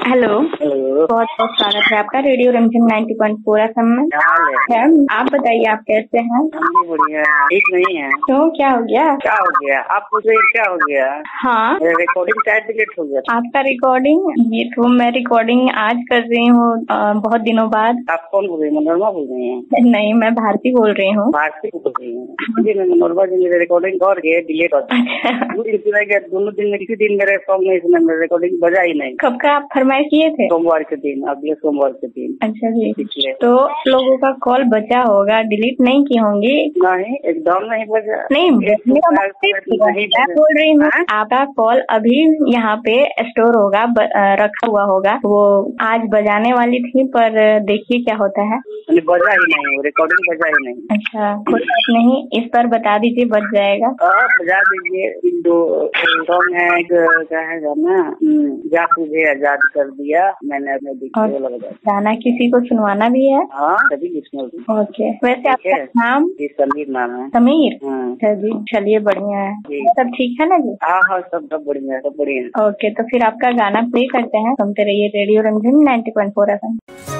Hello, hello. बहुत बहुत स्वागत है आपका रेडियो रंजन 90.4 FM में। क्या हाल है? आप बताइए, आप कैसे हैं? हम भी बढ़िया है। ठीक नहीं है। क्यों, क्या हो गया? क्या हो गया? आप पूछ रहे हैं क्या हो गया? हाँ, मेरा रिकॉर्डिंग शायद डिलीट हो गया। आपका रिकॉर्डिंग, ये तो मैं रिकॉर्डिंग आज कर रही हूँ बहुत दिनों बाद। आप कौन बोल रहे हैं? मनोरमा बोल रही हैं? नहीं, मैं भारती बोल रही हूँ। भारती बोल रही हैं? इसलिए मैं मनोरमा जी मेरे रिकॉर्डिंग और गए डिलीट हो गया। दोनों दिन में किसी दिन मेरे सॉन्ग नहीं सुना, मेरा रिकॉर्डिंग बजा ही नहीं। कब का आप फरमाइश किए थे? सोमवार के दिन, अगले सोमवार के दिन। अच्छा जी, इसलिए तो लोगों का कॉल बचा होगा, डिलीट नहीं की होंगी? नहीं, एकदम नहीं बजा। नहीं, मैं बोल रही हूँ आपका कॉल अभी यहाँ पे स्टोर होगा, रखा हुआ होगा। वो आज बजाने वाली थी, पर देखिए क्या होता है। बजा ही नहीं, रिकॉर्डिंग बजा ही नहीं। अच्छा, कोई बात नहीं, इस पर बता दीजिए, बच जाएगा। बजा दीजिए। दो सॉन्ग है, एक क्या है गाना, जा तुझे आजाद कर दिया मैंने अपने दिल। गाना किसी को सुनवाना भी है? हाँ, सभी लिसनर। ओके, वैसे आपका नाम? जी, समीर नाम है। समीर? हाँ। अच्छा जी, चलिए बढ़िया है। सब ठीक है ना जी? हाँ, सब बढ़िया है, सब बढ़िया है। ओके, तो फिर आपका गाना प्ले करते हैं। सुनते रहिए रेडियो रंजन 90.4 FM।